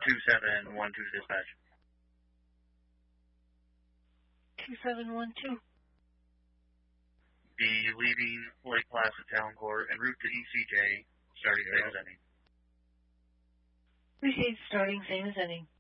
2712 dispatch. 2712. Be leaving Lake Placid Town Court en route to ECJ, starting same as ending. Received, starting same as ending.